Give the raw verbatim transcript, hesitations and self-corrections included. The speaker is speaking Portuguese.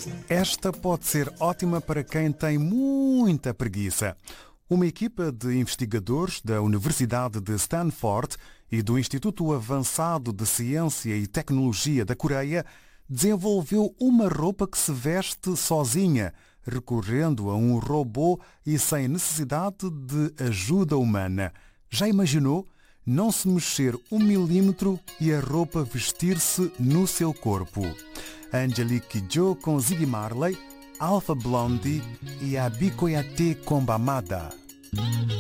Esta pode ser ótima para quem tem muita preguiça. Uma equipa de investigadores da Universidade de Stanford e do Instituto Avançado de Ciência e Tecnologia da Coreia desenvolveu uma roupa que se veste sozinha, recorrendo a um robô e sem necessidade de ajuda humana. Já imaginou? Não se mexer um milímetro e a roupa vestir-se no seu corpo. Angelique Kidjo com Ziggy Marley, Alpha Blondy e Abikoyate Kombamada.